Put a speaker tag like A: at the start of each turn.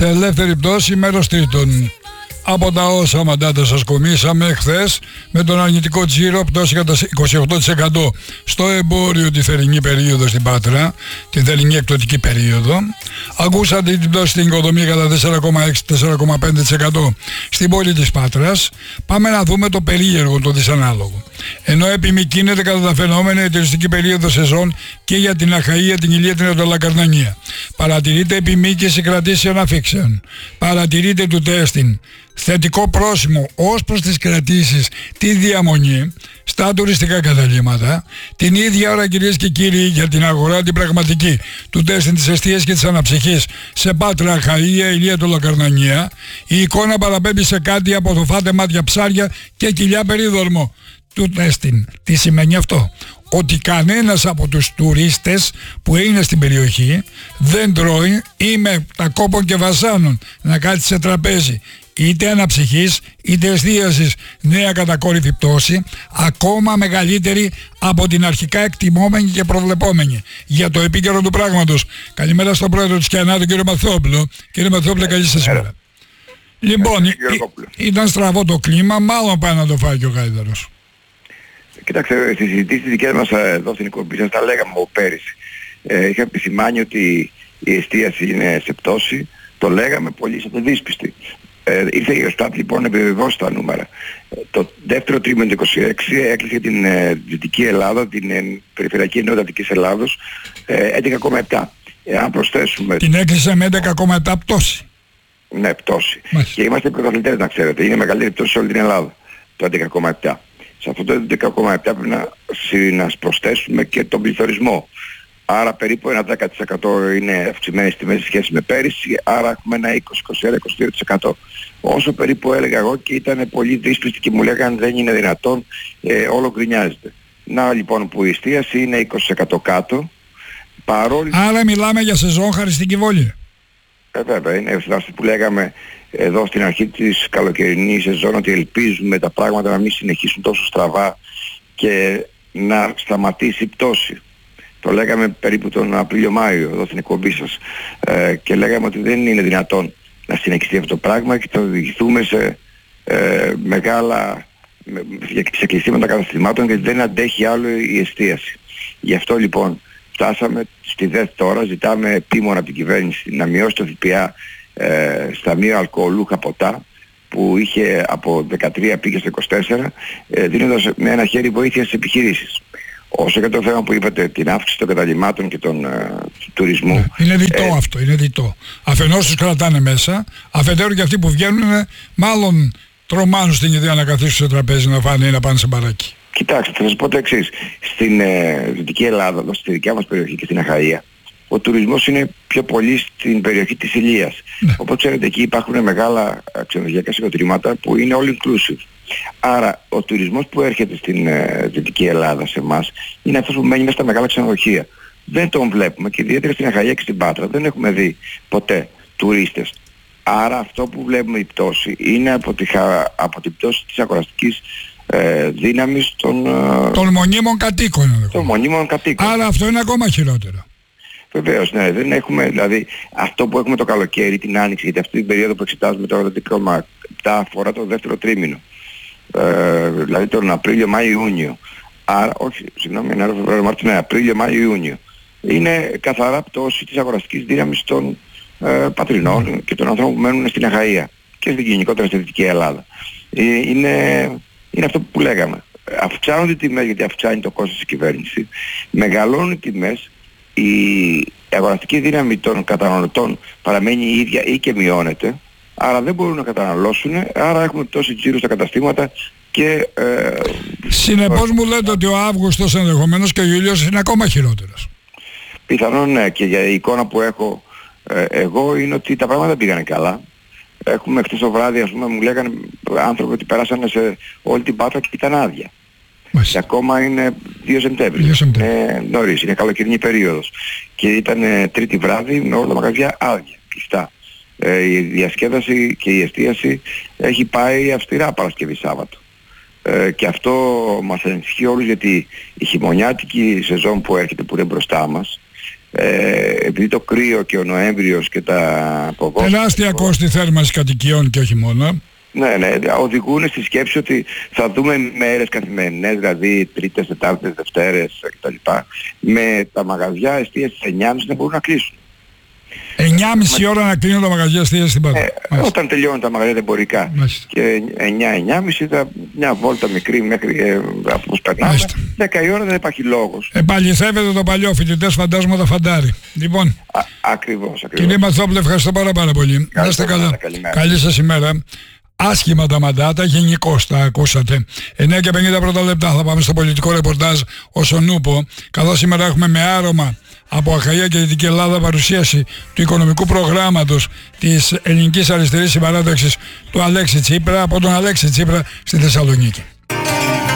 A: σε ελεύθερη πτώση μέρος τρίτον. Από τα όσα μαντάτα σας κομίσαμε χθες, με τον αρνητικό τζίρο πτώση κατά 28% στο εμπόριο τη θερινή περίοδο στην Πάτρα, την θερινή εκπτωτική περίοδο. Ακούσατε την πτώση στην οικοδομή κατά 4,6-4,5% στην πόλη της Πάτρας. Πάμε να δούμε το περίεργο, το δυσανάλογο. Ενώ επιμικρύνεται κατά τα φαινόμενα η τουριστική περίοδο σεζόν και για την Αχαΐα, την Ηλία, την Ατολακαρνανία. Παρατηρείται επιμήκυση κρατήσεων αφήξεων. Παρατηρείται του τέστην θετικό πρόσημο ως προς τις κρατήσεις, τη διαμονή στα τουριστικά καταλήμματα. Την ίδια ώρα, κυρίες και κύριοι, για την αγορά την πραγματική του τέστην της εστίας και της αναψυχής σε Πάτρα, Αχαΐα, Ηλία, Ατολακαρνανία, η εικόνα παραπέμπει σε κάτι από το φάτε μάτια ψάρια και κοιλιά περίδορμο του τέστην. Τι σημαίνει αυτό? Ότι κανένας από τους τουρίστες που είναι στην περιοχή δεν τρώει ή με τα κόπων και βασάνων να κάτσει σε τραπέζι, είτε αναψυχής είτε εστίασης. Νέα κατακόρυφη πτώση, ακόμα μεγαλύτερη από την αρχικά εκτιμόμενη και προβλεπόμενη για το επίκαιρο του πράγματος. Καλημέρα στον πρόεδρο της ΚΙΑΝΑ, τον κύριο Μαθόπουλο. Κύριε Μαθόπουλο, καλή σας μέρα. Λοιπόν, ήταν στραβό το κλίμα, μάλλον πάει να το φάει και ο Γάιδαρος.
B: Κοίταξε, στις συζητήσεις δικές μας εδώ στην εκπομπή σας τα λέγαμε από πέρυσι. Είχα επισημάνει ότι η εστίαση είναι σε πτώση, το λέγαμε πολύ είσαστε δύσπιστοι. Ήρθε η Eurostat λοιπόν να επιβεβαιώσει τα νούμερα. Το δεύτερο τρίμηνο του 26 έκλεισε την Δυτική Ελλάδα, την περιφερειακή ενότητα Δυτικής Ελλάδος, 11,7. Εάν προσθέσουμε...
A: Την έκλεισε με 11,7 πτώση.
B: Ναι, πτώση.
A: Μάλιστα.
B: Και είμαστε πρωταθλητές, να ξέρετε. Είναι μεγαλύτερη πτώση σε όλη την Ελλάδα, το 11,7. Σε αυτό το 11,7 πρέπει να προσθέσουμε και τον πληθωρισμό. Άρα περίπου ένα 10% είναι αυξημένες τιμές σε σχέση με πέρυσι, άρα έχουμε ένα 20, 21, 22%. Όσο περίπου έλεγα εγώ και ήταν πολύ δύσπιστοι και μου λέγανε δεν είναι δυνατόν, όλο γκρινιάζεται. Να λοιπόν που η εστίαση είναι 20% κάτω, παρόλο...
A: Άρα μιλάμε για σεζόν χαριστική βόλη.
B: Βέβαια, είναι αυτό που λέγαμε εδώ στην αρχή της καλοκαιρινής σεζόν, ότι ελπίζουμε τα πράγματα να μην συνεχίσουν τόσο στραβά και να σταματήσει η πτώση. Το λέγαμε περίπου τον Απρίλιο-Μάιο εδώ στην εκπομπή σας και λέγαμε ότι δεν είναι δυνατόν να συνεχιστεί αυτό το πράγμα και θα οδηγηθούμε σε μεγάλα σε κλειστήματα καταστημάτων και δεν αντέχει άλλο η εστίαση. Γι' αυτό λοιπόν φτάσαμε στη ΔΕΘ τώρα, ζητάμε επίμονα από την κυβέρνηση να μειώσει το ΦΠΑ στα μη αλκοολούχα ποτά που είχε από 13 πήγε στο 24, δίνοντας με ένα χέρι βοήθεια στις επιχειρήσεις. Όσο και το θέμα που είπατε, την αύξηση των καταλυμάτων και του τουρισμού.
A: Είναι διτό αυτό, είναι διτό. Αφενός τους κρατάνε μέσα, αφετέρου και αυτοί που βγαίνουν μάλλον τρομάζουν στην ιδέα να καθίσουν σε τραπέζι, να φάνε ή να πάνε σε μπαράκι.
B: Κοιτάξτε, θα σας πω το εξής. Στην Δυτική Ελλάδα, εδώ στη δικιά μας περιοχή και στην Αχαΐα, ο τουρισμός είναι πιο πολύ στην περιοχή της Ηλίας. Ναι. Οπότε ξέρετε εκεί υπάρχουν μεγάλα ξενοδοχειακά συγκροτήματα που είναι all inclusive. Άρα ο τουρισμός που έρχεται στην Δυτική Ελλάδα σε εμάς είναι αυτός που μένει μέσα στα μεγάλα ξενοδοχεία. Δεν τον βλέπουμε και ιδιαίτερα στην Αχαΐα και στην Πάτρα δεν έχουμε δει ποτέ τουρίστες. Άρα αυτό που βλέπουμε η πτώση είναι από την πτώση της αγοραστικής δύναμης των
A: μονίμων κατοίκων.
B: Των μονίμων κατοίκων.
A: Άρα αυτό είναι ακόμα χειρότερο.
B: Βεβαίως, ναι, δεν έχουμε, δηλαδή αυτό που έχουμε το καλοκαίρι, την άνοιξη, γιατί αυτή την περίοδο που εξετάζουμε τώρα το διπλώμα, τα αφορά το δεύτερο τρίμηνο. Δηλαδή τον Απρίλιο, Μάιο, Ιούνιο. Άρα, όχι, συγγνώμη, Ιανουάριο, Φεβρουάριο, Μάρτιο, ναι, Απρίλιο, Μάιο, Ιούνιο. Είναι καθαρά πτώση της αγοραστικής δύναμης των πατρινών και των ανθρώπων που μένουν στην Αχαΐα και γενικότερα στη Δυτική Ελλάδα. Είναι αυτό που λέγαμε. Αυξάνονται οι τιμές γιατί αυξάνει το κόστος της κυβέρνησης. Μεγαλώνουν οι τιμές. Η αγοραστική δύναμη των καταναλωτών παραμένει η ίδια ή και μειώνεται, άρα δεν μπορούν να καταναλώσουν, άρα έχουμε τόση τζίρο στα καταστήματα και...
A: Συνεπώς μου λέτε ότι ο Αύγουστος ενδεχομένως και ο Ιούλιος είναι ακόμα χειρότερος.
B: Πιθανόν ναι, και για η εικόνα που έχω εγώ είναι ότι τα πράγματα πήγανε καλά. Έχουμε χτες το βράδυ, ας πούμε, μου λέγανε άνθρωποι ότι περάσανε σε όλη την Πάτρα και ήταν άδεια. Και ακόμα είναι 2 Σεπτέμβρη. Νωρίς, είναι καλοκαιρινή περίοδος. Και ήταν τρίτη βράδυ με όλα τα μαγαζιά άδεια, κλειστά. Η διασκέδαση και η εστίαση έχει πάει αυστηρά Παρασκευή Σάββατο. Και αυτό μας ενισχύει όλους γιατί η χειμωνιάτικη σεζόν που έρχεται, που είναι μπροστά μας, επειδή το κρύο και ο Νοέμβριος και τα απογόνια...
A: Τεράστια κόστη θέρμανσης κατοικιών και όχι μόνο.
B: Ναι, οδηγούν στη σκέψη ότι θα δούμε μέρες καθημερινές, δηλαδή Τρίτες, Τετάρτες, Δευτέρες κτλ. Με τα μαγαζιά εστίας στις 9.30 να μπορούν να κλείσουν.
A: 9.30 ώρα να κλείνουν τα μαγαζιά εστίας στην Πάτρα.
B: Όταν τελειώνουν τα μαγαζιά εμπορικά.
A: Μάλιστα.
B: Και 9-9.30 μια βόλτα μικρή μέχρι από που περνάμε. 10 η ώρα δεν υπάρχει λόγος.
A: Επαληθεύεται το παλιό, φοιτητές φαντάσματα φαντάρι. Λοιπόν,
B: ακριβώς.
A: Κύριε Μαθόπουλε, ευχαριστώ πάρα πολύ. Να είστε καλά. Καλή σας ημέρα. Άσχημα τα μαντάτα, γενικώς τα ακούσατε. 9 και 50 πρώτα λεπτά θα πάμε στο πολιτικό ρεπορτάζ ως ο Νούπο, καθώς σήμερα έχουμε με άρωμα από Αχαΐα και Δυτική Ελλάδα παρουσίαση του οικονομικού προγράμματος της Ελληνικής Αριστερής Συμπαράταξης του Αλέξη Τσίπρα, από τον Αλέξη Τσίπρα στη Θεσσαλονίκη.